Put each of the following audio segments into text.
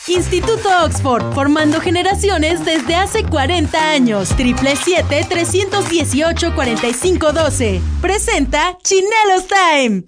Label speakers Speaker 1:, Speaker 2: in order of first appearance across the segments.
Speaker 1: Instituto Oxford, formando generaciones desde hace 40 años. 777-318-4512. Presenta Chinelos Time.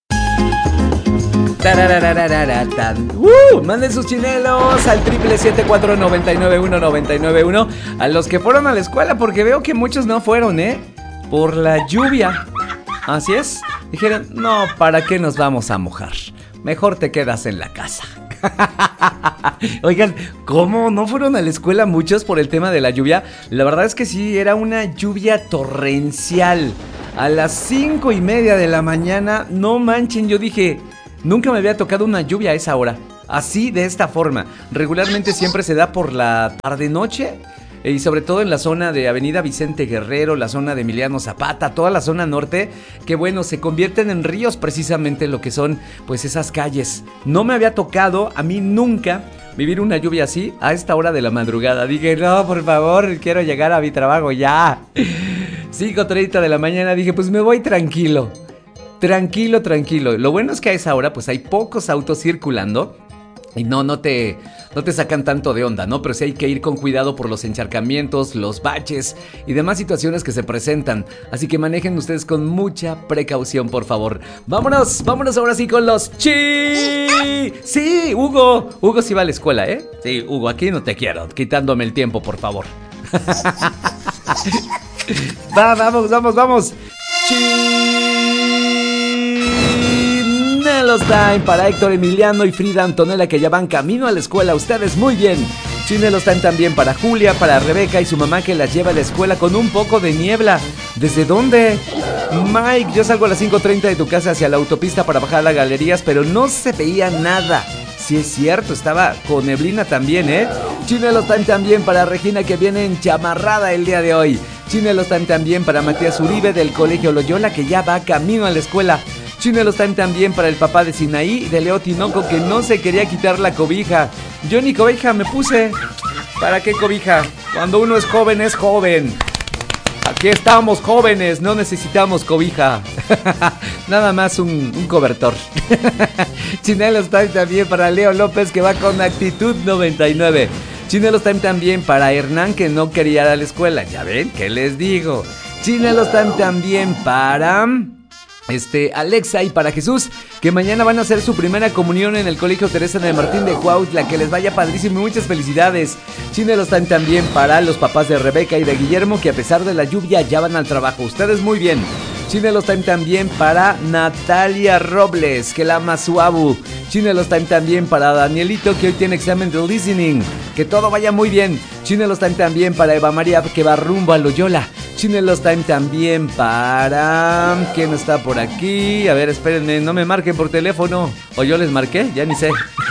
Speaker 2: Manden sus chinelos al 777-499-1991 a los que fueron a la escuela, porque veo que muchos no fueron, por la lluvia. Así es. Dijeron, no, ¿para qué nos vamos a mojar? Mejor te quedas en la casa. Oigan, ¿cómo no fueron a la escuela muchos por el tema de la lluvia? La verdad es que sí, era una lluvia torrencial. A las 5:30 de la mañana, no manchen, yo dije, nunca me había tocado una lluvia a esa hora. Así, de esta forma. Regularmente siempre se da por la tarde-noche. Y sobre todo en la zona de Avenida Vicente Guerrero, la zona de Emiliano Zapata, toda la zona norte, que bueno, se convierten en ríos precisamente lo que son pues esas calles. No me había tocado a mí nunca vivir una lluvia así a esta hora de la madrugada. Dije, no, por favor, quiero llegar a mi trabajo ya. 5:30 de la mañana, dije, pues me voy tranquilo. Tranquilo. Lo bueno es que a esa hora pues hay pocos autos circulando. Y no te sacan tanto de onda, ¿no? Pero sí hay que ir con cuidado por los encharcamientos, los baches y demás situaciones que se presentan. Así que manejen ustedes con mucha precaución, por favor. Vámonos ahora sí con los Sí, Hugo sí va a la escuela, ¿eh? Sí, Hugo, aquí no te quiero, quitándome el tiempo, por favor. Vamos. Chinelos Time para Héctor Emiliano y Frida Antonella, que ya van camino a la escuela. Ustedes muy bien. Chinelos Time también para Julia, para Rebeca y su mamá, que las lleva a la escuela con un poco de niebla. ¿Desde dónde? Mike, yo salgo a las 5:30 de tu casa hacia la autopista para bajar a las galerías, pero no se veía nada. Sí es cierto, estaba con neblina también, ¿eh? Chinelos Time también para Regina, que viene enchamarrada el día de hoy. Chinelos Time también para Matías Uribe del Colegio Loyola, que ya va camino a la escuela. Chinelos Time también para el papá de Sinaí, de Leo Tinoco, que no se quería quitar la cobija. Yo ni cobija me puse. ¿Para qué cobija? Cuando uno es joven, es joven. Aquí estamos jóvenes, no necesitamos cobija. Nada más un cobertor. Chinelos Time también para Leo López, que va con actitud 99. Chinelos Time también para Hernán, que no quería ir a la escuela. Ya ven, ¿qué les digo? Chinelos Time también para Alexa y para Jesús, que mañana van a hacer su primera comunión en el Colegio Teresa de Martín de Cuautla. Que les vaya padrísimo y muchas felicidades. Chinelos Time también para los papás de Rebeca y de Guillermo, que a pesar de la lluvia ya van al trabajo. Ustedes muy bien. Chinelos Time también para Natalia Robles, que la ama su abu. Chinelos Time también para Danielito, que hoy tiene examen de listening. Que todo vaya muy bien. Chinelos Time también para Eva María, que va rumbo a Loyola. Chinelos Time también para... ¿Quién está por aquí? A ver, espérenme, no me marquen por teléfono. ¿O yo les marqué? Ya ni sé.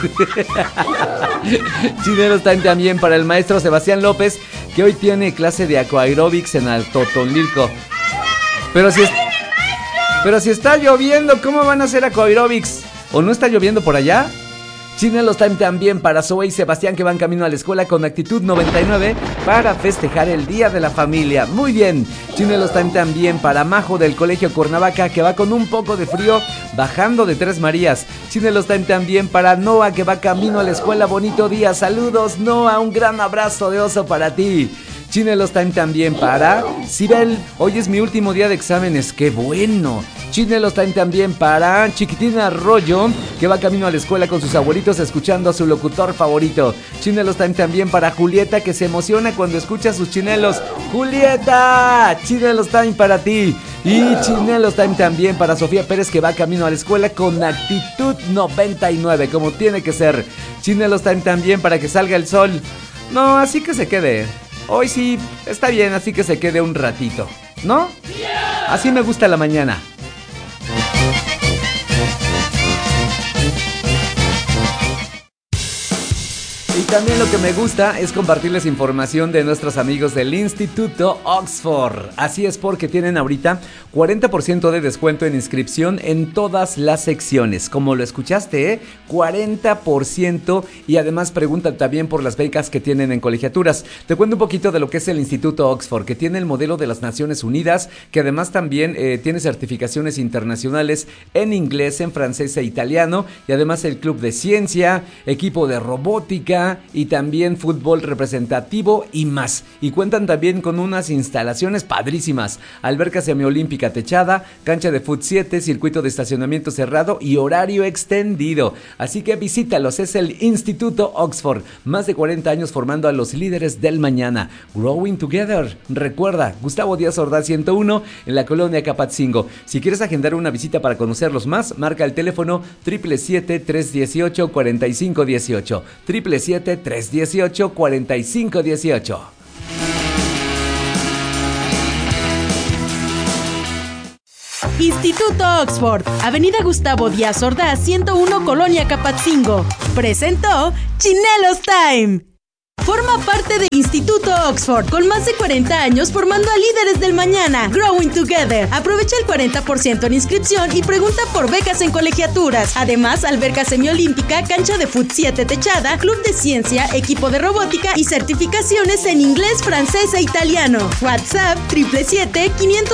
Speaker 2: Chinelos Time también para el maestro Sebastián López, que hoy tiene clase de aquaerobics en Altotonilco. Pero si está lloviendo, ¿cómo van a hacer aquaerobics? ¿O no está lloviendo por allá? Chinelos Time también para Zoe y Sebastián, que van camino a la escuela con actitud 99 para festejar el Día de la Familia. Muy bien. Chinelos Time también para Majo del Colegio Cuernavaca, que va con un poco de frío bajando de Tres Marías. Chinelos Time también para Noah, que va camino a la escuela. Bonito día. Saludos, Noah. Un gran abrazo de oso para ti. Chinelos Time también para Sibel. Hoy es mi último día de exámenes. ¡Qué bueno! Chinelos Time también para Chiquitina Arroyo, que va camino a la escuela con sus abuelitos escuchando a su locutor favorito. Chinelos Time también para Julieta, que se emociona cuando escucha sus chinelos. ¡Julieta! Chinelos Time para ti. Y Chinelos Time también para Sofía Pérez, que va camino a la escuela con actitud 99, como tiene que ser. Chinelos Time también para que salga el sol. No, así que se quede. Hoy sí, está bien, así que se quede un ratito, ¿no? Así me gusta la mañana. Y también lo que me gusta es compartirles información de nuestros amigos del Instituto Oxford. Así es, porque tienen ahorita 40% de descuento en inscripción en todas las secciones. Como lo escuchaste, 40%. Y además preguntan también por las becas que tienen en colegiaturas. Te cuento un poquito de lo que es el Instituto Oxford, que tiene el modelo de las Naciones Unidas, que además también tiene certificaciones internacionales en inglés, en francés e italiano. Y además el club de ciencia, equipo de robótica, yoga y también fútbol representativo y más. Y cuentan también con unas instalaciones padrísimas: alberca semiolímpica techada, cancha de fut 7, circuito de estacionamiento cerrado y horario extendido. Así que visítalos, es el Instituto Oxford, más de 40 años formando a los líderes del mañana. Growing Together. Recuerda, Gustavo Díaz Ordaz 101 en la colonia Capatzingo. Si quieres agendar una visita para conocerlos más, marca el teléfono 777-318-4518. 777-318-4518.
Speaker 1: Instituto Oxford, Avenida Gustavo Díaz Ordaz 101, Colonia Capatzingo. Presentó Chinelos Time. Forma parte de Instituto Oxford, con más de 40 años formando a líderes del mañana. Growing Together. Aprovecha el 40% en inscripción y pregunta por becas en colegiaturas. Además, alberca semiolímpica, cancha de fut 7 techada, club de ciencia, equipo de robótica y certificaciones en inglés, francés e italiano. WhatsApp 777-500